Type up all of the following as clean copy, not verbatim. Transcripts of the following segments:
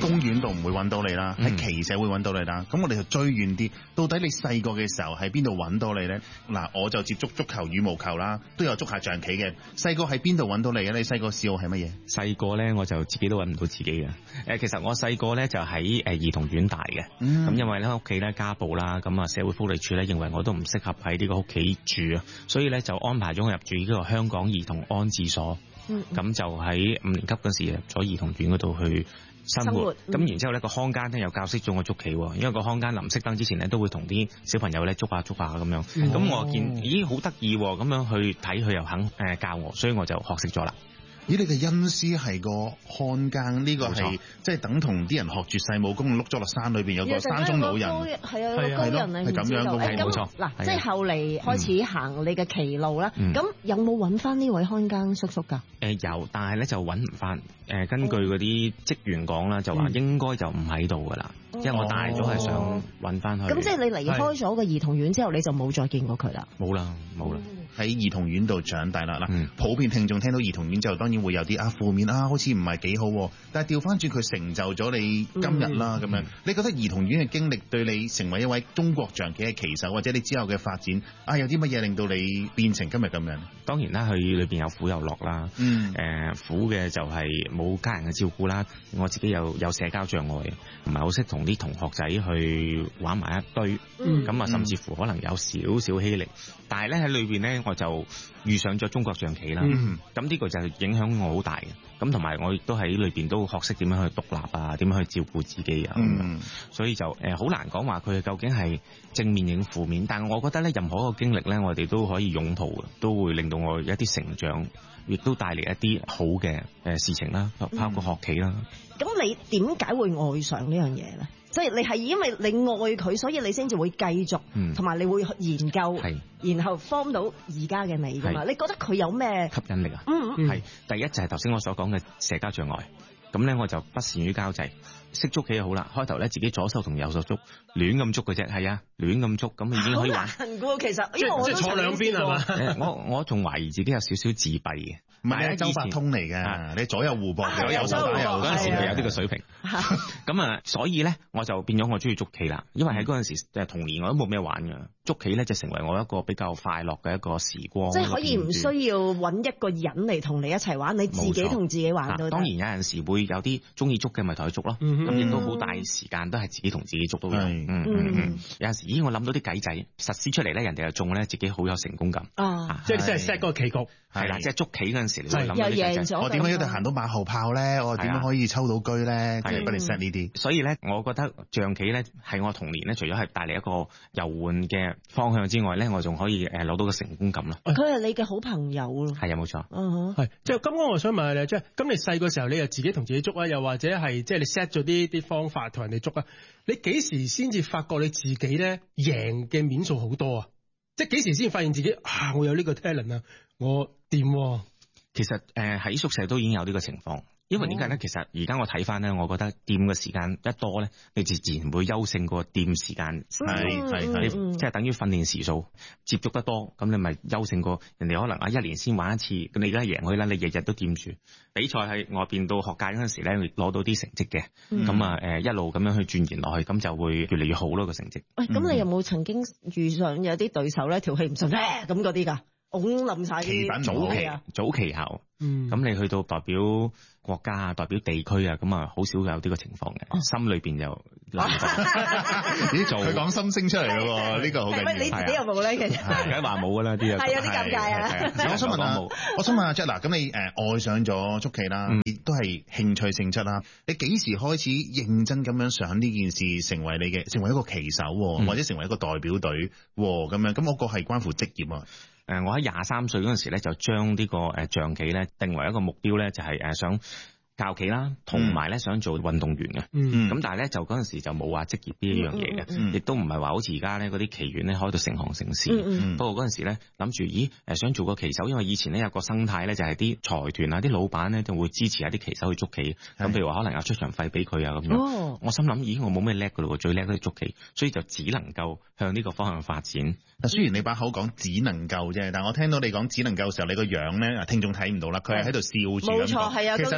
公園度唔會揾到你啦，喺棋社會揾到你啦。咁我哋就追遠啲，到底你細個嘅時候喺邊度揾到你咧？嗱，我就接觸足球、羽毛球啦，都有捉下象棋嘅。細個喺邊度揾到你嘅？你細個嗜好係乜嘢？ 細個咧我就自己都揾唔到自己嘅。其實我細個咧就喺兒童院大嘅。咁因為咧屋企咧家暴啦，咁啊社會福利署咧認為我都唔適合喺呢個屋企住啊，所以咧就安排咗我入住呢個香港兒童安置所。咁就喺5年級嗰時入咗兒童院嗰度去生活。咁然之後咧個康間咧又教識咗我捉棋，因為個康間臨熄燈之前咧都會同啲小朋友咧捉下咁樣。咁我見咦好得意咁樣去睇，佢又肯教我，所以我就學識咗啦。 咦，你嘅恩師係個看更，呢個係即係等同啲人學絕世武功，碌咗落山裏邊有個山中老人， 係啊，個高人你唔知道。 係咁樣嘅， 冇錯。 嗱，即係後嚟開始行你嘅棋路啦。咁有冇揾翻呢位看更叔叔㗎？ 有，但係咧就揾唔翻。根據嗰啲職員講啦，就話應該就唔喺度㗎啦。因為我大咗係想揾翻佢。 咁即係你離開咗個兒童院之後，你就冇再見過佢啦？ 冇啦。 喺兒童院度長大啦。嗱，普遍聽眾聽到兒童院之後，當然會有啲負面好似唔係幾好。但係調翻轉佢成就咗你今日啦咁樣。你覺得兒童院嘅經歷對你成為一位中國象棋嘅棋手，或者你之後嘅發展有啲乜嘢令到你變成今日咁樣？ 當然啦，佢裏邊有苦有樂啦。苦嘅就係冇家人嘅照顧啦，我自己有社交障礙，唔係好識同啲同學仔去玩埋一堆。咁甚至乎可能有少少欺凌。但係咧喺裏邊咧，我就遇上咗中國象棋啦。咁呢個就影響我好大嘅。咁同埋我亦都喺裏邊都學識點樣去獨立啊，點樣去照顧自己啊。所以就好難講話佢究竟係正面定負面。但係我覺得咧，任何一個經歷咧，我哋都可以擁抱嘅，都會令到我一啲成長，亦都帶嚟一啲好嘅事情啦，包括學棋啦。 咁你點解會愛上呢樣嘢咧？即係你係因為你愛佢，所以你先至會繼續，同埋你會研究，然後 form 到而家嘅你噶嘛？你覺得佢有咩吸引力啊？係第一就係頭先我所講嘅社交障礙。咁咧我就不善於交際，識捉棋就好啦。開頭咧自己左手同右手捉，亂咁捉嘅啫，係啊，亂咁捉，咁已經可以玩。 好難㗎，其實，因為我都坐兩邊係嘛？ 我仲懷疑自己有少少自閉嘅。 唔係周伯通嚟嘅，你左右互搏，左右手打右嗰陣時有呢個水平。咁所以咧我就變咗我中意捉棋啦。因為喺嗰陣時童年我都冇咩玩㗎，捉棋咧就成為我一個比較快樂嘅一個時光。 即係可以唔需要揾一個人嚟同你一齊玩，你自己同自己玩都得。 當然有陣時會有啲中意捉嘅咪同佢捉咯。咁亦都好大時間都係自己同自己捉到嘅。有陣時我諗到啲計仔實施出嚟咧，人哋又中咧，自己好有成功感。 即係 set 個棋局係啦，即係捉棋嗰陣時你會諗又贏咗。 我點解一定行到馬後炮咧？我點樣可以抽到車咧？即係幫你 set 呢啲。 所以咧，我覺得象棋咧係我童年咧，除咗係帶嚟一個遊玩嘅方向之外咧，我仲可以攞到個成功感咯。 佢係你嘅好朋友咯。 係啊，冇錯。 係即係咁，我想問下你，即係咁你細個時候你又自己同自己捉啊，又或者係即係你 set 咗啲方法同人哋捉啊？你幾時先至發覺你自己咧贏嘅面數好多啊？即係幾時先發現自己我有呢個 talent 啊？我掂。 其實喺宿舍都已經有呢個情況。因為點解咧？其實而家我睇翻咧，我覺得掂嘅時間一多咧，你自然會優勝過掂時間。係即係等於訓練時數接觸得多，咁你咪優勝過人哋可能1年先玩一次，咁你而家贏佢啦，你日日都掂住。比賽喺外邊到學界嗰陣時咧，攞到啲成績嘅，咁一路咁樣去鑽研落去，咁就會越嚟越好咯個成績。 喂，咁你有冇曾經遇上有啲對手咧條氣唔順咁嗰啲㗎？拱冧晒啲早期後，咁你去到代表國家啊，代表地區啊，咁好少有呢個情況嘅，心裏邊就咦做佢講心聲出嚟咯，呢個好緊要。 你自己有冇咧？其實梗係話冇噶啦，啲係有啲尷尬啊。 我想問阿 Jack 嗱，咁你愛上咗捉棋啦，亦都係興趣性質啦。你幾時開始認真咁樣想呢件事成為一個棋手，或者成為一個代表隊咁樣？咁我個係關乎職業啊。 我喺23歲嗰陣時咧，就將呢個象棋咧定為一個目標咧，就係想教棋啦，同埋咧想做運動員嘅。咁但係咧就嗰陣時就冇話職業呢一樣嘢嘅，亦都唔係話好似而家咧嗰啲棋員咧開到成行成市。不過嗰陣時咧諗住，想做個棋手，因為以前咧有個生態咧就係啲財團啊、啲老闆咧就會支持下啲棋手去捉棋。咁譬如話可能有出場費俾佢啊咁樣。我心諗，我冇咩叻噶咯，最叻都係捉棋，所以就只能夠向呢個方向發展。 雖然你把口講只能夠啫，但我聽到你講只能夠嘅時候，你個樣咧，聽眾睇唔到啦，佢係喺度笑住。 冇錯，係啊。 其實你係好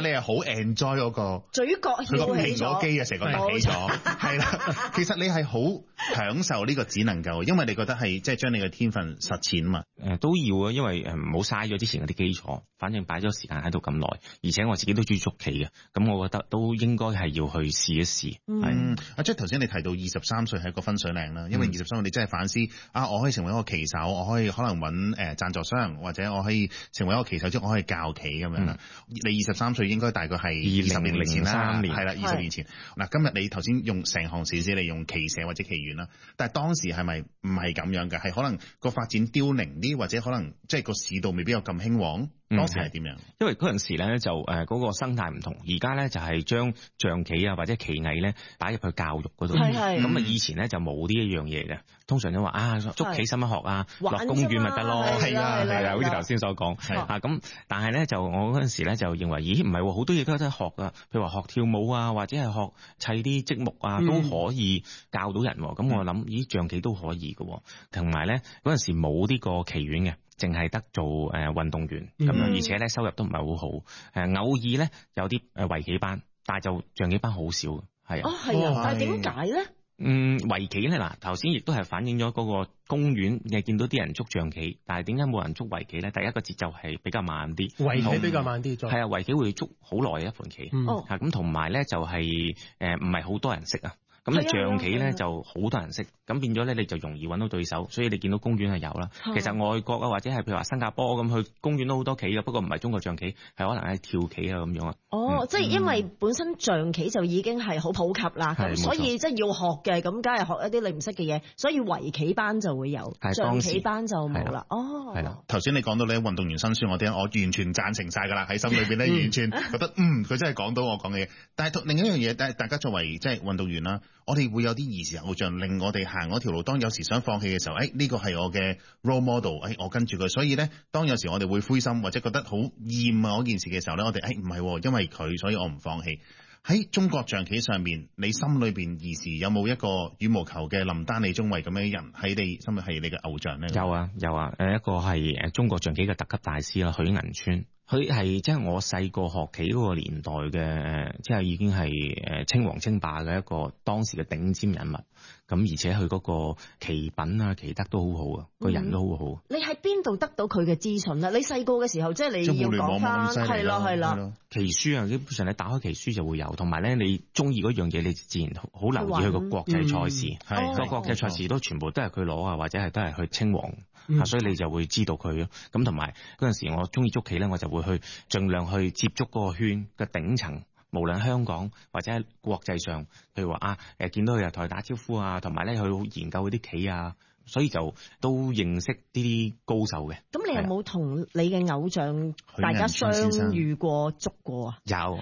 enjoy 嗰個嘴角佢個蘋果肌啊，成個凸起咗，係啦。其實你係好享受呢個只能夠，因為你覺得係即係將你嘅天分實踐嘛。 都要啊，因為唔好嘥咗之前嗰啲基礎，反正擺咗時間喺度咁耐，而且我自己都中意捉棋嘅，咁我覺得都應該係要去試一試。 阿 Jack 頭先你提到23歲係一個分水嶺啦，因為23歲你真係反思我可以成為一個棋手，我可以可能揾贊助商，或者我可以成為一個棋手，即係我可以教棋咁樣啦。你23歲應該大概係20年前啦，係啦，20年前。嗱，今日你頭先用成行少少嚟用棋社或者棋員啦，但係當時係咪唔係咁樣嘅？係可能個發展凋零啲，或者可能即係個市道未必有咁興旺。當時係點樣？ 因為嗰陣時咧就嗰個生態唔同，而家咧就係將象棋啊或者棋藝咧擺入去教育嗰度。咁以前咧就冇呢一樣嘢嘅，通常都話捉棋使乜學啊，落公園咪得咯。係啊，好似頭先所講。咁但係咧就我嗰陣時咧就認為，咦唔係喎，好多嘢都有得學啊，譬如話學跳舞啊，或者係學砌啲積木啊，都可以教到人。咁我諗，咦象棋都可以嘅。同埋咧嗰陣時冇呢個棋院嘅。淨係得做運動員咁樣，而且咧收入都唔係好好。偶爾咧有啲圍棋班，但係就象棋班好少。係啊， 係啊，但係點解咧？ 圍棋咧嗱，頭先亦都係反映咗嗰個公園，你見到啲人捉象棋，但係點解冇人捉圍棋咧？第一個節奏係比較慢啲， 圍棋比較慢啲， 係啊，圍棋會捉好耐一盤棋。咁同埋咧就係唔係好多人識啊。咁你象棋咧就好多人識，咁變咗咧你就容易揾到對手，所以你見到公園係有啦。其實外國啊或者係譬如話新加坡咁，去公園都好多棋嘅，不過唔係中國象棋，係可能係跳棋啊咁樣啊。 即係因為本身象棋就已經係好普及啦，咁所以即係要學嘅，咁梗係學一啲你唔識嘅嘢，所以圍棋班就會有，象棋班就冇啦。係啦。 頭先你講到咧運動員辛酸，我完全贊成晒㗎啦，喺心裏邊咧完全覺得佢真係講到我講嘅嘢。但係另一樣嘢，大家作為即係運動員啦。我哋會有啲兒時偶像令我哋行嗰條路，當有時想放棄嘅時候，呢個係我嘅 role model，我跟住佢。所以咧，當有時我哋會灰心或者覺得好厭嗰件事嘅時候咧，我哋唔係，因為佢，所以我唔放棄。喺中國象棋上面，你心裏邊兒時有冇一個羽毛球嘅林丹、李宗偉咁樣嘅人喺你心裏係你嘅偶像咧？ 有啊，一個係中國象棋嘅特級大師啦，許銀川。佢係即係我細個學棋嗰個年代嘅，即係已經係稱王稱霸嘅一個當時嘅頂尖人物。咁而且佢嗰個棋品啊、棋德都好好啊，個人都好好。 你喺邊度得到佢嘅資訊啊？你細個嘅時候，即係你要講翻，係啦。 棋書啊，基本上你打開棋書就會有，同埋咧你中意嗰樣嘢，你自然好留意佢個國際賽事。個國際賽事都全部都係佢攞啊，或者係都係去稱王。所以你就會知道佢咯。咁同埋嗰陣時我中意捉棋咧，我就會去盡量去接觸嗰個圈嘅頂層，無論香港或者係國際上，譬如話見到佢又同佢打招呼啊，同埋咧去研究嗰啲棋啊，所以就都認識啲高手嘅。咁你有冇同你嘅偶像大家相遇過、捉過啊？ 有。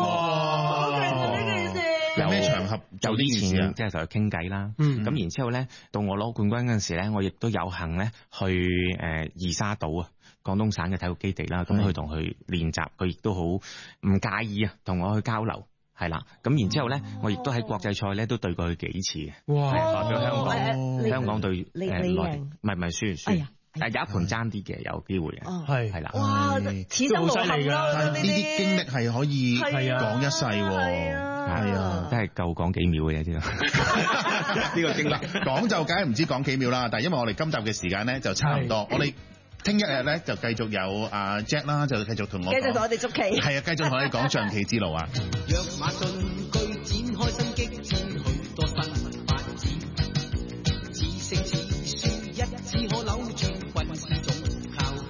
有咩場合就呢件事，即係同佢傾偈啦。咁然之後咧，到我攞冠軍嗰陣時咧，我亦都有幸咧去二沙島啊，廣東省嘅體育基地啦。咁去同佢練習，佢亦都好唔介意啊，同我去交流。係啦，咁然之後咧，我亦都喺國際賽咧都對過佢幾次嘅。哇！代表香港對內地，唔係輸。有一盤爭啲嘅，有機會嘅。係啦。哇！ 此生無憾啦！ 呢啲經歷係可以講一世喎。 係啊，真係夠講幾秒嘅啫。 呢個經歷講就梗係唔知講幾秒啦，但係因為我哋今集嘅時間咧就差唔多，我哋聽一日咧就繼續有阿 Jack 啦，就繼續同我哋捉棋。 係啊，繼續同我哋講象棋之路啊。 躍馬進居，展開新激戰，許多新發展，似勝似輸，一次可扭轉。